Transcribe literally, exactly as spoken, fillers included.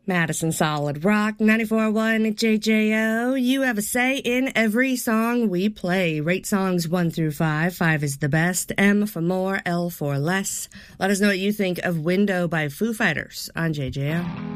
Madison Solid Rock, ninety-four point one J J O. You have a say in every song we play. Rate songs one through five. Five is the best. M for more, L for less. Let us know what you think of Window by Foo Fighters on J J O.